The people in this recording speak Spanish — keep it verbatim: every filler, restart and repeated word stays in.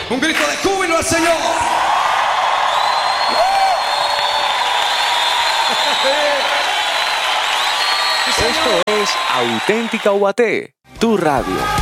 Un grito de júbilo al Señor. Esto es Auténtica U A T, tu radio.